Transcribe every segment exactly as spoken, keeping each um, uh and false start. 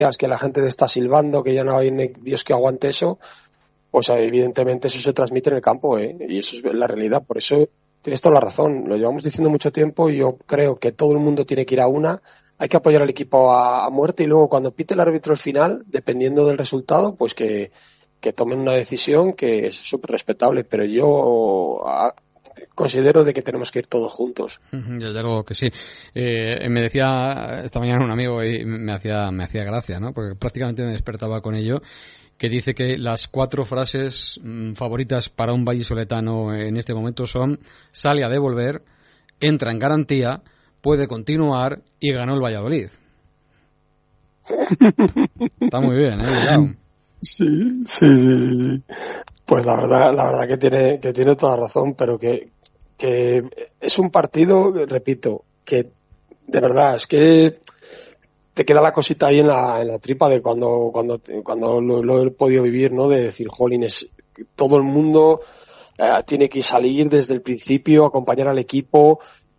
que la gente está silbando, que ya no hay Dios que aguante eso, pues evidentemente eso se transmite en el campo, ¿eh? Y eso es la realidad. Por eso tienes toda la razón, lo llevamos diciendo mucho tiempo y yo creo que todo el mundo tiene que ir a una, hay que apoyar al equipo a, a muerte y luego cuando pite el árbitro al final, dependiendo del resultado, pues que, que tomen una decisión que es súper respetable, pero yo a, considero de que tenemos que ir todos juntos. Desde luego que sí. Eh, me decía esta mañana un amigo y me hacía, me hacía gracia, ¿no? Porque prácticamente me despertaba con ello, que dice que las cuatro frases mmm, favoritas para un vallisoletano en este momento son: sale a devolver, entra en garantía, puede continuar y ganó el Valladolid. Está muy bien, ¿eh? Cuidado. Sí, sí, sí, sí. Pues la verdad, la verdad que tiene, que tiene toda razón, pero que, que es un partido, repito, que de verdad es que te queda la cosita ahí en la, en la tripa de cuando, cuando, cuando lo, lo he podido vivir, ¿no? De decir, jolines, todo el mundo eh, tiene que salir desde el principio, acompañar al equipo,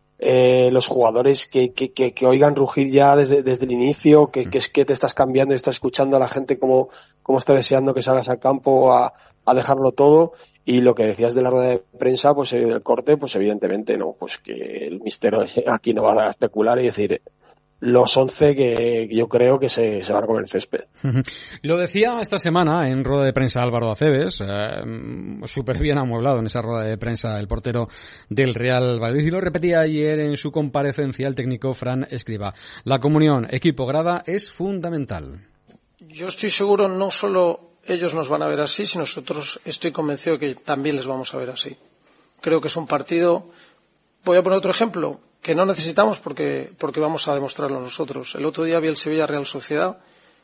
eh, los jugadores que, que, que, que oigan rugir ya desde, desde el inicio, que, que es que te estás cambiando y estás escuchando a la gente como, como está deseando que salgas al campo a, a dejarlo todo. Y lo que decías de la rueda de prensa, pues el corte, pues evidentemente no, pues que el mister aquí no va a especular y decir los once que yo creo que se, se van a comer el césped. Lo decía esta semana en rueda de prensa Álvaro Aceves, eh, súper bien amueblado en esa rueda de prensa el portero del Real Valladolid, y lo repetía ayer en su comparecencia el técnico Fran Escribá. La comunión equipo-grada es fundamental. Yo estoy seguro, no solo ellos nos van a ver así, sino nosotros estoy convencido que también les vamos a ver así. Creo que es un partido, voy a poner otro ejemplo, que no necesitamos porque, porque vamos a demostrarlo nosotros. El otro día vi el Sevilla Real Sociedad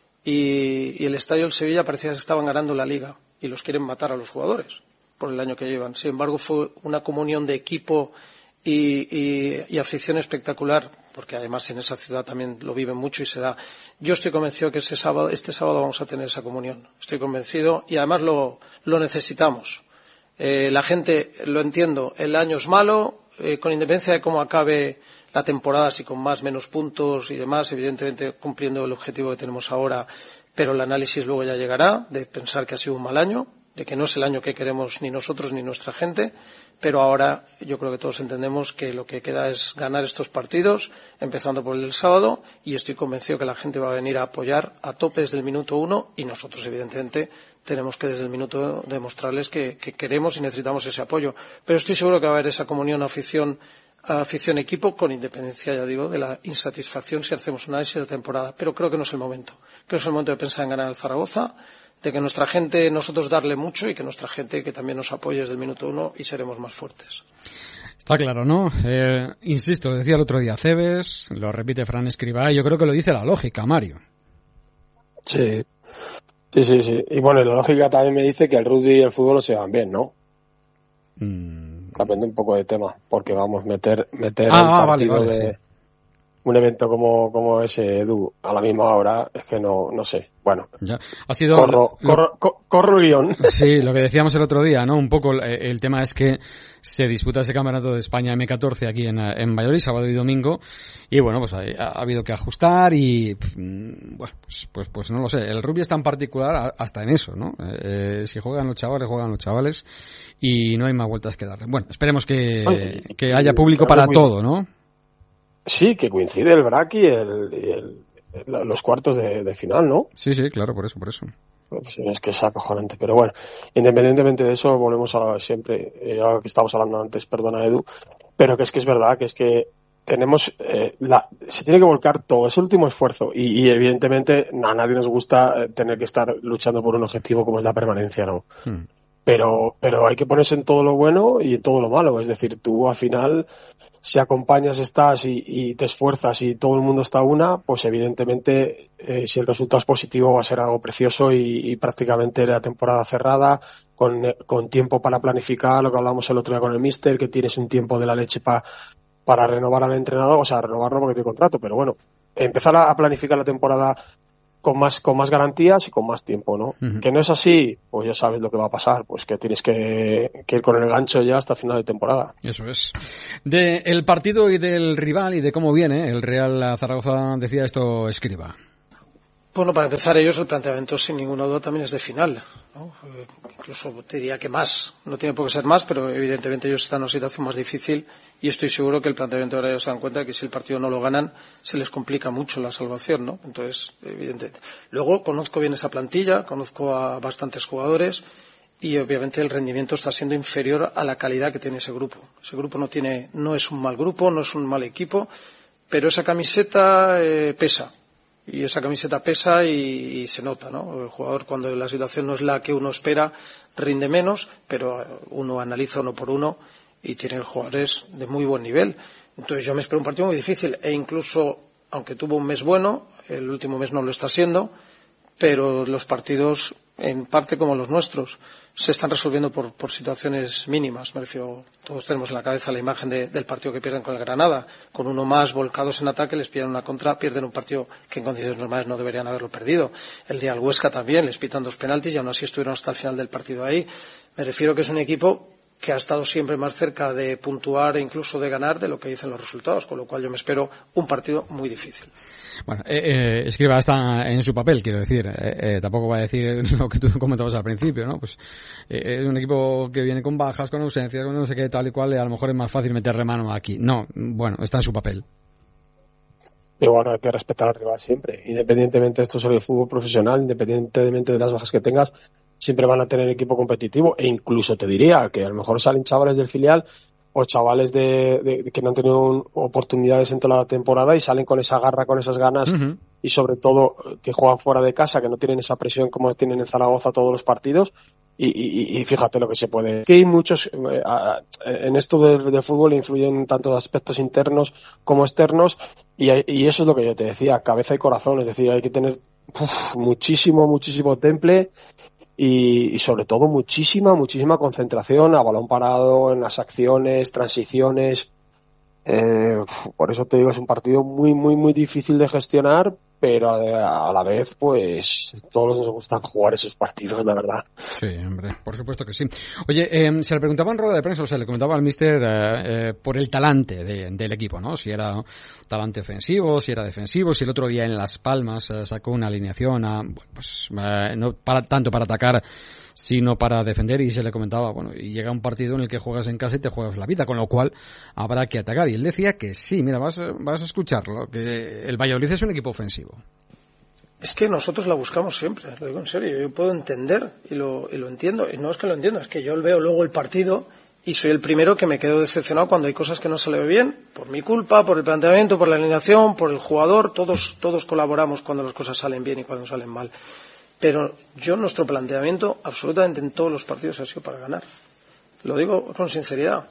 y, y el estadio del Sevilla parecía que estaban ganando la Liga y los quieren matar a los jugadores por el año que llevan. Sin embargo, fue una comunión de equipo y, y, y afición espectacular, porque además en esa ciudad también lo viven mucho y se da. Yo estoy convencido que ese sábado, este sábado vamos a tener esa comunión. Estoy convencido y además lo, lo necesitamos. Eh, la gente, lo entiendo, el año es malo, eh, con independencia de cómo acabe la temporada, si con más, menos puntos y demás, evidentemente cumpliendo el objetivo que tenemos ahora, pero el análisis luego ya llegará, de pensar que ha sido un mal año, de que no es el año que queremos ni nosotros ni nuestra gente, pero ahora yo creo que todos entendemos que lo que queda es ganar estos partidos, empezando por el del sábado, y estoy convencido que la gente va a venir a apoyar a tope desde el minuto uno, y nosotros evidentemente tenemos que desde el minuto demostrarles que, que queremos y necesitamos ese apoyo. Pero estoy seguro que va a haber esa comunión afición afición-equipo, con independencia, ya digo, de la insatisfacción si hacemos un análisis de la temporada. Pero creo que no es el momento. Creo que es el momento de pensar en ganar el Zaragoza, de que nuestra gente, nosotros darle mucho y que nuestra gente que también nos apoye desde el minuto uno y seremos más fuertes. Está claro, ¿no? Eh, insisto, lo decía el otro día Cebes, lo repite Fran Escribá, y yo creo que lo dice la lógica, Mario. Sí, sí, sí, sí. Y bueno, la lógica también me dice que el rugby y el fútbol no se van bien, ¿no? Mm. Cambiando un poco de tema, porque vamos, meter meter ah, el ah, partido vale, vale, de sí. un evento como como ese, Edu, a la misma hora, es que no no sé. Bueno, ya. Ha sido corro, lo, corro, co, corro guión. Sí, lo que decíamos el otro día, ¿no? Un poco el, el tema es que se disputa ese campeonato de España eme catorce aquí en, en Valladolid, sábado y domingo, y bueno, pues ha, ha habido que ajustar y, bueno, pues, pues, pues no lo sé. El rugby es tan particular hasta en eso, ¿no? Eh, si juegan los chavales, juegan los chavales y no hay más vueltas que darle. Bueno, esperemos que, Oye, que haya público para muy... todo, ¿no? Sí, que coincide el break y el, y el los cuartos de, de final, ¿no? Sí, sí, claro, por eso, por eso. Pues es que es acojonante, pero bueno, independientemente de eso, volvemos a lo siempre, eh, a lo que estábamos hablando antes, perdona Edu, pero que es que es verdad, que es que tenemos, eh, la, se tiene que volcar todo, ese último esfuerzo, y, y evidentemente a nadie nos gusta tener que estar luchando por un objetivo como es la permanencia, ¿no? Hmm. Pero, pero hay que ponerse en todo lo bueno y en todo lo malo, es decir, tú al final, si acompañas, estás y, y te esfuerzas y todo el mundo está a una, pues evidentemente eh, si el resultado es positivo va a ser algo precioso y, y prácticamente la temporada cerrada, con, con tiempo para planificar, lo que hablamos el otro día con el míster, que tienes un tiempo de la leche pa, para renovar al entrenador, o sea, renovarlo porque tiene contrato, pero bueno, empezar a, a planificar la temporada con más con más garantías y con más tiempo, ¿no? Uh-huh. Que no es así, pues ya sabes lo que va a pasar, pues que tienes que, que ir con el gancho ya hasta final de temporada. Eso es. De el partido y del rival y de cómo viene, el Real Zaragoza decía esto Escribá. Bueno, para empezar, ellos el planteamiento sin ninguna duda también es de final, ¿no? Eh, incluso te diría que más, no tiene por qué ser más, pero evidentemente ellos están en una situación más difícil y estoy seguro que el planteamiento ahora ellos se dan cuenta de que si el partido no lo ganan se les complica mucho la salvación, ¿no? Entonces, evidentemente. Luego conozco bien esa plantilla, conozco a bastantes jugadores y obviamente el rendimiento está siendo inferior a la calidad que tiene ese grupo. Ese grupo no tiene, no es un mal grupo, no es un mal equipo, pero esa camiseta eh, pesa. Y esa camiseta pesa y, y se nota, ¿no? El jugador, cuando la situación no es la que uno espera, rinde menos, pero uno analiza uno por uno y tiene jugadores de muy buen nivel. Entonces yo me espero un partido muy difícil e incluso, aunque tuvo un mes bueno, el último mes no lo está siendo, pero los partidos, en parte como los nuestros, se están resolviendo por, por situaciones mínimas. Me refiero, todos tenemos en la cabeza la imagen de, del partido que pierden con el Granada. Con uno más volcados en ataque, les pillan una contra, pierden un partido que en condiciones normales no deberían haberlo perdido. El día al Huesca también, les pitan dos penaltis y aún así estuvieron hasta el final del partido ahí. Me refiero que es un equipo que ha estado siempre más cerca de puntuar e incluso de ganar de lo que dicen los resultados, con lo cual yo me espero un partido muy difícil. Bueno, eh, eh, Escribá está en su papel, quiero decir. Eh, eh, tampoco va a decir lo que tú comentabas al principio, ¿no? Pues eh, es un equipo que viene con bajas, con ausencias, con no sé qué tal y cual, y a lo mejor es más fácil meterle mano aquí. No, bueno, está en su papel. Pero bueno, hay que respetar al rival siempre. Independientemente de esto sobre el fútbol profesional, independientemente de las bajas que tengas, siempre van a tener equipo competitivo e incluso te diría que a lo mejor salen chavales del filial o chavales de, de que no han tenido un, oportunidades en toda la temporada y salen con esa garra, con esas ganas uh-huh. y sobre todo que juegan fuera de casa, que no tienen esa presión como tienen en Zaragoza todos los partidos y, y, y fíjate lo que se puede. Que hay muchos, eh, a, en esto del de fútbol influyen tanto aspectos internos como externos y, hay, y eso es lo que yo te decía, cabeza y corazón, es decir, hay que tener uf, muchísimo, muchísimo temple Y, y sobre todo muchísima, muchísima concentración a balón parado, en las acciones, transiciones. Eh, por eso te digo, es un partido muy, muy, muy difícil de gestionar, pero a, a la vez, pues, todos nos gustan jugar esos partidos, la verdad. Sí, hombre, por supuesto que sí. Oye, eh, se le preguntaba en rueda de prensa, o sea, le comentaba al míster eh, eh, por el talante de, del equipo, ¿no? Si era talante ofensivo, si era defensivo, si el otro día en Las Palmas eh, sacó una alineación a, bueno, pues, eh, no para tanto para atacar, sino para defender, y se le comentaba, bueno, y llega un partido en el que juegas en casa y te juegas la vida, con lo cual habrá que atacar. Y él decía que sí, mira, vas, vas a escucharlo, que el Valladolid es un equipo ofensivo. Es que nosotros la buscamos siempre, lo digo en serio, yo puedo entender y lo, y lo entiendo, y no es que lo entiendo, es que yo veo luego el partido y soy el primero que me quedo decepcionado cuando hay cosas que no se le ve bien, por mi culpa, por el planteamiento, por la alineación, por el jugador, todos, todos colaboramos cuando las cosas salen bien y cuando salen mal. Pero yo, nuestro planteamiento, absolutamente en todos los partidos ha sido para ganar. Lo digo con sinceridad.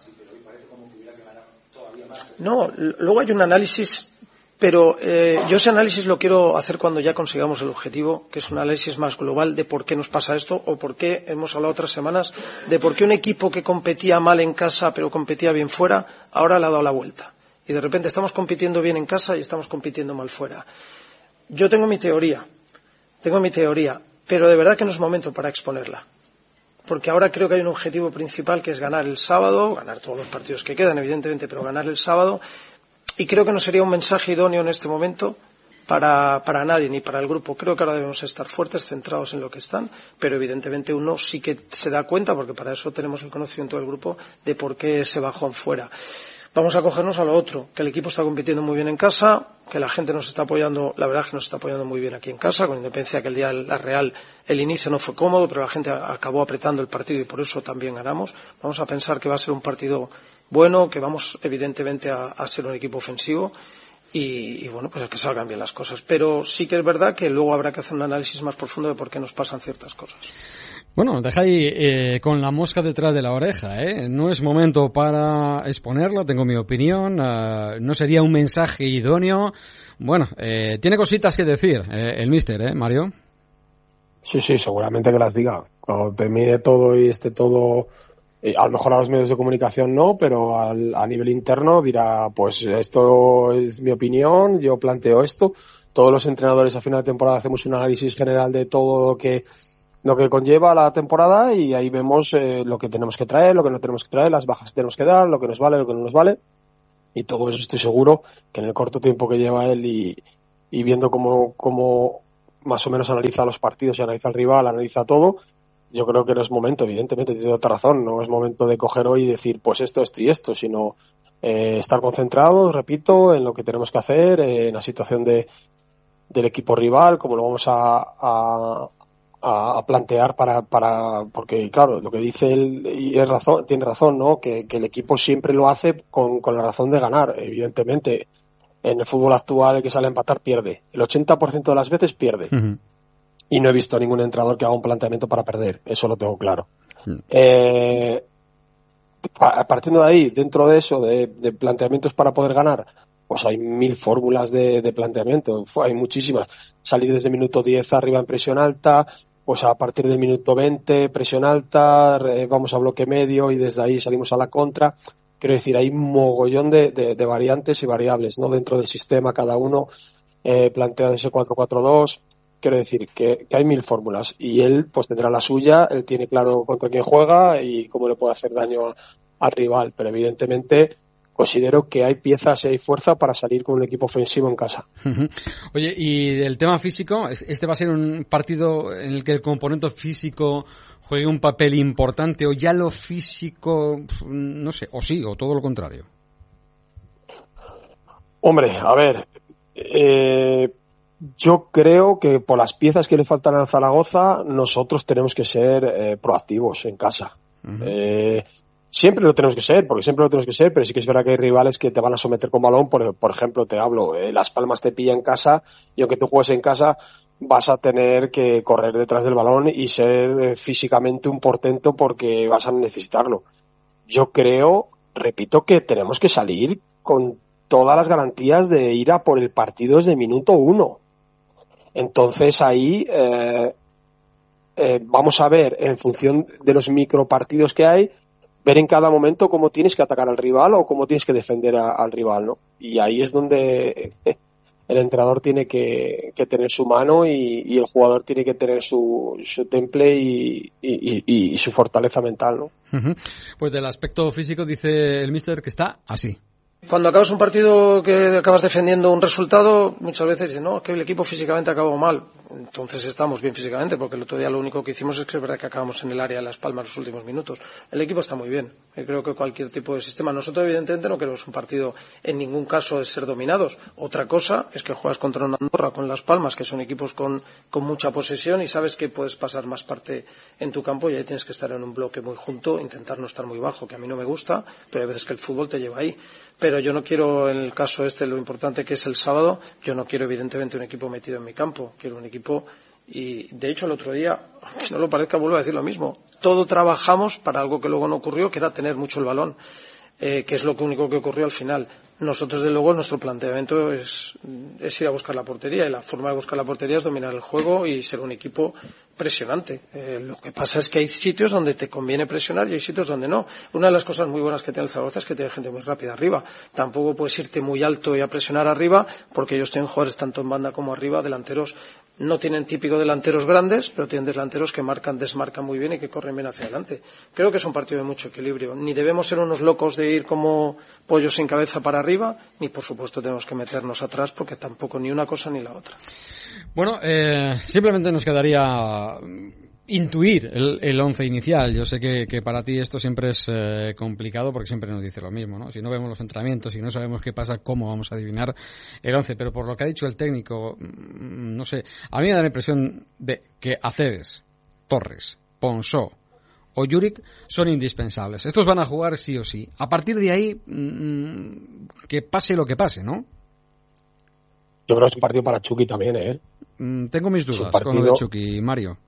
No, luego hay un análisis, pero eh, yo ese análisis lo quiero hacer cuando ya consigamos el objetivo, que es un análisis más global de por qué nos pasa esto, o por qué, hemos hablado otras semanas, de por qué un equipo que competía mal en casa, pero competía bien fuera, ahora le ha dado la vuelta. Y de repente estamos compitiendo bien en casa y estamos compitiendo mal fuera. Yo tengo mi teoría. Tengo mi teoría, pero de verdad que no es momento para exponerla. Porque ahora creo que hay un objetivo principal que es ganar el sábado, ganar todos los partidos que quedan, evidentemente, pero ganar el sábado. Y creo que no sería un mensaje idóneo en este momento para, para nadie, ni para el grupo. Creo que ahora debemos estar fuertes, centrados en lo que están, pero evidentemente uno sí que se da cuenta, porque para eso tenemos el conocimiento del grupo, de por qué ese bajón fuera. Vamos a cogernos a lo otro, que el equipo está compitiendo muy bien en casa, que la gente nos está apoyando, la verdad es que nos está apoyando muy bien aquí en casa, con independencia que el día de la Real el inicio no fue cómodo, pero la gente acabó apretando el partido y por eso también ganamos. Vamos a pensar que va a ser un partido bueno, que vamos evidentemente a, a ser un equipo ofensivo y, y bueno, pues que salgan bien las cosas. Pero sí que es verdad que luego habrá que hacer un análisis más profundo de por qué nos pasan ciertas cosas. Bueno, deja ahí eh, con la mosca detrás de la oreja, ¿eh? No es momento para exponerla, tengo mi opinión, uh, no sería un mensaje idóneo. Bueno, eh, tiene cositas que decir eh, el míster, ¿eh, Mario? Sí, sí, seguramente que las diga. Cuando termine todo y esté todo, eh, a lo mejor a los medios de comunicación no, pero al, a nivel interno dirá, pues esto es mi opinión, yo planteo esto. Todos los entrenadores a final de temporada hacemos un análisis general de todo lo que lo que conlleva la temporada y ahí vemos eh, lo que tenemos que traer, lo que no tenemos que traer, las bajas que tenemos que dar, lo que nos vale, lo que no nos vale, y todo eso estoy seguro que en el corto tiempo que lleva él y, y viendo cómo, cómo más o menos analiza los partidos y analiza al rival, analiza todo, yo creo que no es momento, evidentemente, tiene otra razón, no es momento de coger hoy y decir pues esto, esto y esto, sino eh, estar concentrados, repito, en lo que tenemos que hacer, eh, en la situación de del equipo rival, cómo lo vamos a, a, a plantear para, para, porque claro, lo que dice él, y es razón, tiene razón, ¿no? Que, que el equipo siempre lo hace con, con la razón de ganar, evidentemente. En el fútbol actual el que sale a empatar pierde. El ochenta por ciento de las veces pierde. Uh-huh. Y no he visto a ningún entrenador que haga un planteamiento para perder, eso lo tengo claro. Uh-huh. Eh, partiendo de ahí, dentro de eso, de, de planteamientos para poder ganar, pues hay mil fórmulas de, de planteamiento, hay muchísimas. Salir desde el minuto diez arriba en presión alta, pues a partir del minuto veinte presión alta, eh, vamos a bloque medio y desde ahí salimos a la contra. Quiero decir, hay un mogollón de, de, de variantes y variables, ¿no? Dentro del sistema, cada uno eh, plantea ese cuatro cuatro dos. Quiero decir que, que hay mil fórmulas y él pues tendrá la suya, él tiene claro contra quién juega y cómo le puede hacer daño a, al rival, pero evidentemente considero que hay piezas y hay fuerza para salir con un equipo ofensivo en casa. Uh-huh. Oye, y del tema físico, ¿este va a ser un partido en el que el componente físico juegue un papel importante o ya lo físico, no sé, o sí, o todo lo contrario? Hombre, a ver, eh, yo creo que por las piezas que le faltan al Zaragoza, nosotros tenemos que ser eh, proactivos en casa. Uh-huh. Eh, Siempre lo tenemos que ser, porque siempre lo tenemos que ser, pero sí que es verdad que hay rivales que te van a someter con balón. Por, por ejemplo, te hablo, eh, Las Palmas te pilla en casa y aunque tú juegues en casa vas a tener que correr detrás del balón y ser eh, físicamente un portento porque vas a necesitarlo. Yo creo, repito, que tenemos que salir con todas las garantías de ir a por el partido desde minuto uno. Entonces ahí eh, eh, vamos a ver, en función de los micropartidos que hay, ver en cada momento cómo tienes que atacar al rival o cómo tienes que defender a, al rival, ¿no? Y ahí es donde eh, el entrenador tiene que, que tener su mano y, y el jugador tiene que tener su, su temple y, y, y, y su fortaleza mental, ¿no? Uh-huh. Pues del aspecto físico dice el míster que está así. Cuando acabas un partido que acabas defendiendo un resultado, muchas veces dicen, no, que el equipo físicamente acabó mal. Entonces estamos bien físicamente, porque el otro día lo único que hicimos es que es verdad que acabamos en el área de Las Palmas los últimos minutos. El equipo está muy bien. Yo creo que cualquier tipo de sistema. Nosotros, evidentemente, no queremos un partido en ningún caso de ser dominados. Otra cosa es que juegas contra una Andorra con Las Palmas, que son equipos con, con mucha posesión y sabes que puedes pasar más parte en tu campo y ahí tienes que estar en un bloque muy junto, intentar no estar muy bajo, que a mí no me gusta, pero hay veces que el fútbol te lleva ahí. Pero yo no quiero, en el caso este, lo importante que es el sábado, yo no quiero evidentemente un equipo metido en mi campo, quiero un equipo, y de hecho el otro día, aunque no lo parezca, vuelvo a decir lo mismo, todo trabajamos para algo que luego no ocurrió, que era tener mucho el balón, eh, que es lo único que ocurrió al final. Nosotros, desde luego, nuestro planteamiento es, es ir a buscar la portería, y la forma de buscar la portería es dominar el juego y ser un equipo presionante. Eh, lo que pasa es que hay sitios donde te conviene presionar y hay sitios donde no. Una de las cosas muy buenas que tiene el Zaragoza es que tiene gente muy rápida arriba. Tampoco puedes irte muy alto y a presionar arriba, porque ellos tienen jugadores tanto en banda como arriba, delanteros. No tienen típico delanteros grandes, pero tienen delanteros que marcan, desmarcan muy bien y que corren bien hacia adelante. Creo que es un partido de mucho equilibrio. Ni debemos ser unos locos de ir como pollos sin cabeza para arriba, ni por supuesto tenemos que meternos atrás, porque tampoco ni una cosa ni la otra. Bueno, eh, simplemente nos quedaría intuir el, el once inicial. Yo sé que, que para ti esto siempre es eh, complicado porque siempre nos dice lo mismo, ¿no? Si no vemos los entrenamientos y no sabemos qué pasa, ¿cómo vamos a adivinar el once? Pero por lo que ha dicho el técnico, no sé, a mí me da la impresión de que Aceves, Torres, Ponsó o Juric son indispensables. Estos van a jugar sí o sí. A partir de ahí, mmm, que pase lo que pase, ¿no? Yo creo que es un partido para Chucky también, ¿eh? Mm, tengo mis dudas partido... con lo de Chucky, Mario.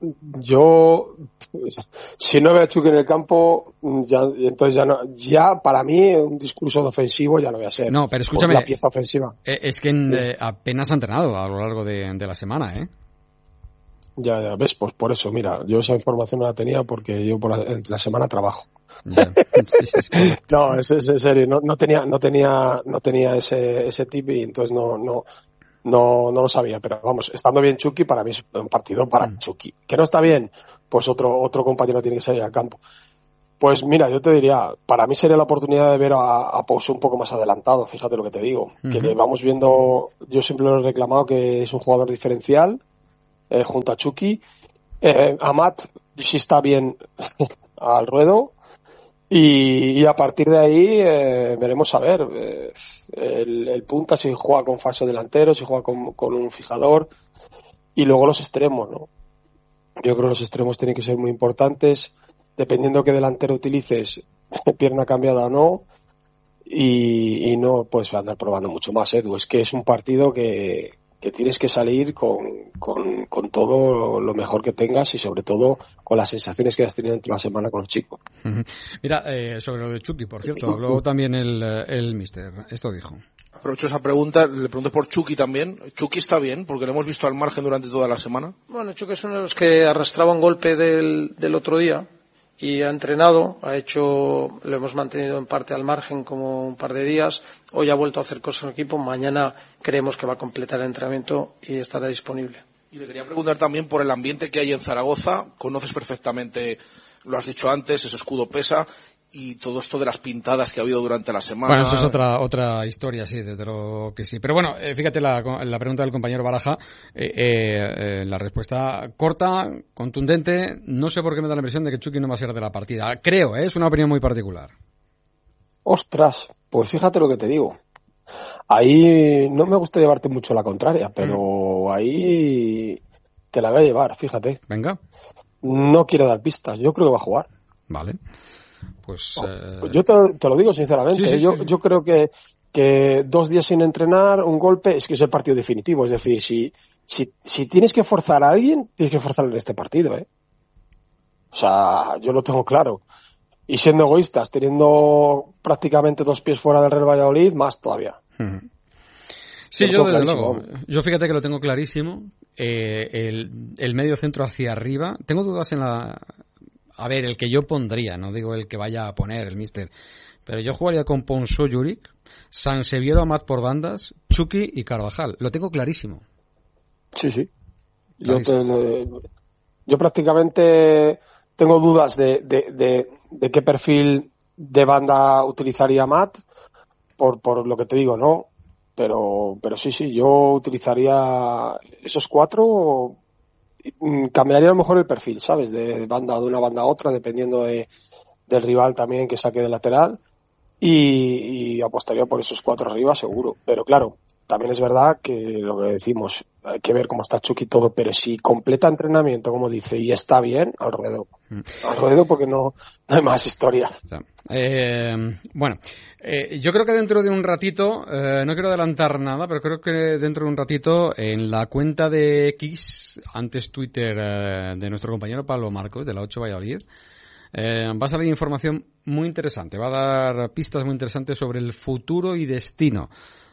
Yo, si no veo a Chucky en el campo, ya, entonces ya no, ya para mí un discurso ofensivo ya no voy a ser. No, pero escúchame, la pieza ofensiva. Es que en, eh, apenas ha entrenado a lo largo de, de la semana, ¿eh? Ya, ya, ves, pues por eso, mira, yo esa información no la tenía porque yo por la, la semana trabajo. Yeah. No, es, es en serio, no, no tenía, no tenía, no tenía ese, ese tip y entonces no, no, no, no lo sabía, pero vamos, estando bien Chucky, para mí es un partido para mm. Chucky. ¿Que no está bien? Pues otro, otro compañero tiene que salir al campo. Pues mira, yo te diría, para mí sería la oportunidad de ver a, a Pouso un poco más adelantado, fíjate lo que te digo, uh-huh. que le vamos viendo, yo siempre lo he reclamado que es un jugador diferencial, eh, junto a Chucky. Eh, Amat sí está bien al ruedo. Y, y a partir de ahí eh, veremos a ver eh, el, el punta si juega con falso delantero, si juega con, con un fijador, y luego los extremos, ¿no? Yo creo que los extremos tienen que ser muy importantes, dependiendo qué delantero utilices, pierna cambiada o no, y, y no puedes andar probando mucho más, Edu. Es que es un partido que, que tienes que salir con, con, con todo lo mejor que tengas y sobre todo con las sensaciones que has tenido entre la semana con los chicos. Mira, eh, sobre lo de Chucky, por cierto, habló también el, el míster. Esto dijo. Aprovecho esa pregunta, le pregunto por Chucky también. ¿Chucky está bien? Porque lo hemos visto al margen durante toda la semana. Bueno, Chucky es uno de los que arrastraba un golpe del, del otro día y ha entrenado, ha hecho, lo hemos mantenido en parte al margen como un par de días. Hoy ha vuelto a hacer cosas en el equipo. Mañana creemos que va a completar el entrenamiento y estará disponible. Y le quería preguntar también por el ambiente que hay en Zaragoza. Conoces perfectamente, lo has dicho antes, ese escudo pesa y todo esto de las pintadas que ha habido durante la semana. Bueno, eso es otra otra historia, sí, desde lo que sí. Pero bueno, eh, fíjate la, la pregunta del compañero Baraja, eh, eh, eh, la respuesta corta, contundente. No sé por qué me da la impresión de que Chucky no va a ser de la partida. Creo, ¿eh? Es una opinión muy particular. Ostras, pues fíjate lo que te digo. Ahí no me gusta llevarte mucho la contraria, pero mm. ahí te la voy a llevar, fíjate. Venga. No quiero dar pistas, yo creo que va a jugar. Vale. Pues, no, eh... pues yo te, te lo digo sinceramente, sí, sí, yo, sí, sí. yo creo que, que dos días sin entrenar, un golpe, es que es el partido definitivo. Es decir, si, si, si tienes que forzar a alguien, tienes que forzarlo en este partido, ¿eh? O sea, yo lo tengo claro. Y siendo egoístas, teniendo prácticamente dos pies fuera del Real Valladolid, más todavía. Uh-huh. Sí, yo desde luego. Yo fíjate que lo tengo clarísimo. Eh, el, el medio centro hacia arriba. Tengo dudas en la... A ver, el que yo pondría, no digo el que vaya a poner el míster, pero yo jugaría con Ponso, Juric, Sanseviedo, Amat por bandas, Chucky y Carvajal. Lo tengo clarísimo. Sí, sí. Yo, te, yo prácticamente tengo dudas de, de, de, de qué perfil de banda utilizaría Amat, por, por lo que te digo, ¿no? Pero, pero sí, sí, yo utilizaría esos cuatro. Cambiaría a lo mejor el perfil, ¿sabes? De banda de una banda a otra, dependiendo de, del rival también que saque de lateral, y, y apostaría por esos cuatro arriba seguro. Pero claro, también es verdad que lo que decimos, hay que ver cómo está Chucky y todo, pero si completa entrenamiento, como dice, y está bien, al ruedo. Al ruedo porque no, no hay más historia. Eh, bueno, eh, yo creo que dentro de un ratito, eh, no quiero adelantar nada, pero creo que dentro de un ratito en la cuenta de X, antes Twitter, eh, de nuestro compañero Pablo Marcos, de la ocho Valladolid, eh, va a salir información muy interesante, va a dar pistas muy interesantes sobre el futuro y destino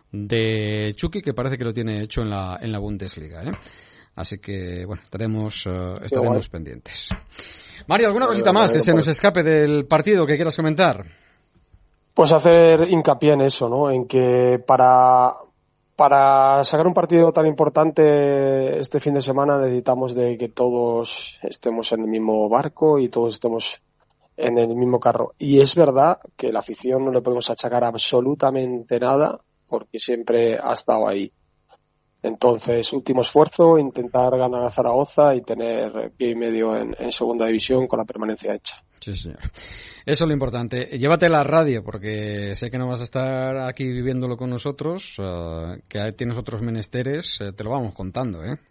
de Chucky, que parece que lo tiene hecho en la en la Bundesliga, ¿eh? Así que, bueno, estaremos uh, estaremos pendientes. Mario, ¿alguna cosita más que se nos escape del partido que quieras comentar? Pues hacer hincapié en eso, ¿no? En que para para sacar un partido tan importante este fin de semana necesitamos de que todos estemos en el mismo barco y todos estemos en el mismo carro. Y es verdad que la afición no le podemos achacar absolutamente nada, porque siempre ha estado ahí. Entonces, último esfuerzo, intentar ganar a Zaragoza y tener pie y medio en, en segunda división con la permanencia hecha. Sí, señor. Eso es lo importante. Llévate la radio, porque sé que no vas a estar aquí viviéndolo con nosotros, uh, que tienes otros menesteres, uh, te lo vamos contando, ¿eh?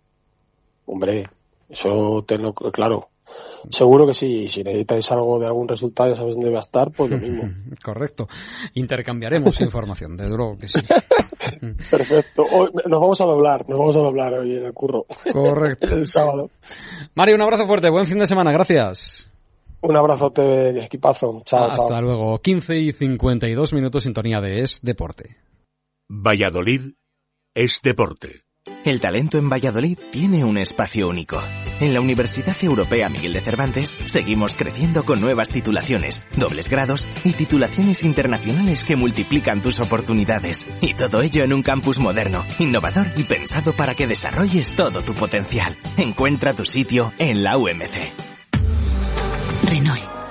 Hombre, eso tenlo claro. Seguro que sí, si necesitáis algo de algún resultado, ya sabes dónde va a estar, pues lo mismo. Correcto. Intercambiaremos información, desde luego que sí. Perfecto. Hoy nos vamos a doblar, nos vamos a doblar hoy en el curro. Correcto. El sábado. Mario, un abrazo fuerte, buen fin de semana, gracias. Un abrazote, equipazo. Chao, Hasta chao. luego. quince y cincuenta y dos minutos, sintonía de Es Deporte. Valladolid es deporte. El talento en Valladolid tiene un espacio único. En la Universidad Europea Miguel de Cervantes seguimos creciendo con nuevas titulaciones, dobles grados y titulaciones internacionales que multiplican tus oportunidades. Y todo ello en un campus moderno, innovador y pensado para que desarrolles todo tu potencial. Encuentra tu sitio en la U M C. Renault.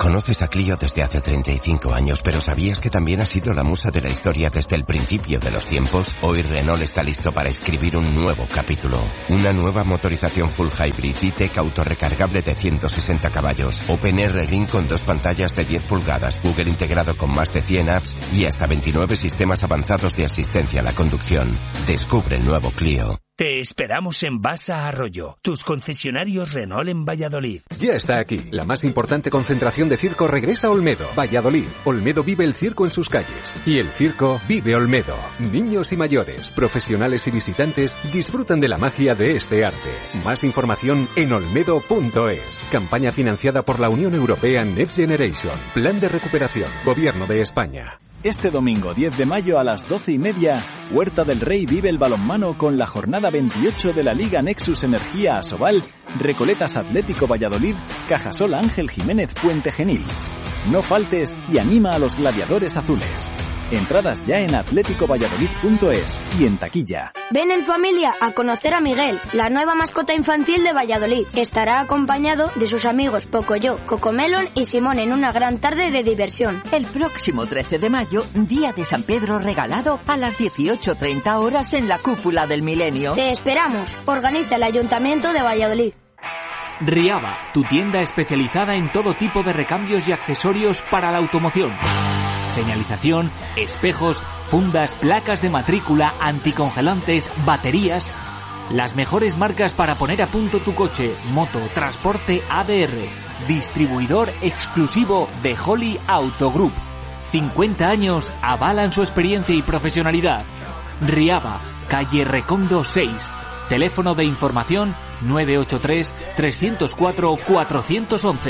Conoces a Clio desde hace treinta y cinco años, pero ¿sabías que también ha sido la musa de la historia desde el principio de los tiempos? Hoy Renault está listo para escribir un nuevo capítulo. Una nueva motorización full hybrid E-Tech autorrecargable de ciento sesenta caballos, OpenR Ring con dos pantallas de diez pulgadas, Google integrado con más de cien apps y hasta veintinueve sistemas avanzados de asistencia a la conducción. Descubre el nuevo Clio. Te esperamos en Basa Arroyo, tus concesionarios Renault en Valladolid. Ya está aquí, la más importante concentración de circo regresa a Olmedo, Valladolid. Olmedo vive el circo en sus calles. Y el circo vive Olmedo. Niños y mayores, profesionales y visitantes disfrutan de la magia de este arte. Más información en olmedo punto es. Campaña financiada por la Unión Europea Next Generation. Plan de recuperación. Gobierno de España. Este domingo diez de mayo a las doce y media, Huerta del Rey vive el balonmano con la jornada veintiocho de la Liga Nexus Energía Asobal, Recoletas Atlético Valladolid, Cajasol Ángel Jiménez Puente Genil. No faltes y anima a los gladiadores azules. Entradas ya en atlético valladolid punto es y en taquilla. Ven en familia a conocer a Miguel, la nueva mascota infantil de Valladolid. Estará acompañado de sus amigos Pocoyo, Cocomelon y Simón en una gran tarde de diversión. El próximo trece de mayo, día de San Pedro regalado a las dieciocho treinta horas en la Cúpula del Milenio. Te esperamos. Organiza el Ayuntamiento de Valladolid. Riava, tu tienda especializada en todo tipo de recambios y accesorios para la automoción. Señalización, espejos, fundas, placas de matrícula, anticongelantes, baterías. Las mejores marcas para poner a punto tu coche, moto, transporte A D R. Distribuidor exclusivo de Holly Auto Group. cincuenta años avalan su experiencia y profesionalidad. Riava, calle Recondo seis. Teléfono de información nueve ocho tres, tres cero cuatro, cuatro uno uno.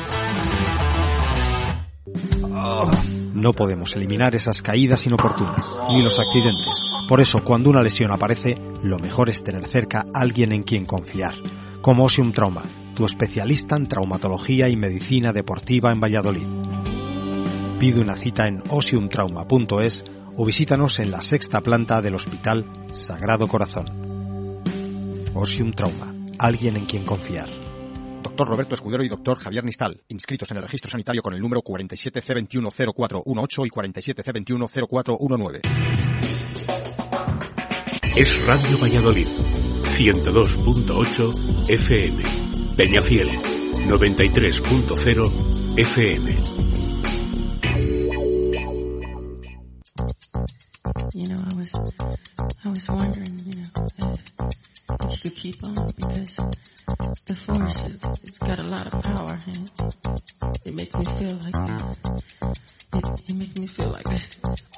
Oh. No podemos eliminar esas caídas inoportunas, ni los accidentes. Por eso, cuando una lesión aparece, lo mejor es tener cerca a alguien en quien confiar. Como Osium Trauma, tu especialista en traumatología y medicina deportiva en Valladolid. Pide una cita en osium trauma punto es o visítanos en la sexta planta del Hospital Sagrado Corazón. Osium Trauma, alguien en quien confiar. Doctor Roberto Escudero y Doctor Javier Nistal, inscritos en el registro sanitario con el número cuarenta y siete C veintiuno cero cuatro dieciocho y cuarenta y siete C veintiuno cero cuatro diecinueve. Es Radio Valladolid, ciento dos punto ocho F M. Peñafiel, noventa y tres punto cero F M. You know, I was, I was wondering, you know, if, if you could keep on, because the force, it, it's got a lot of power, and it makes me feel like, it, it makes me feel like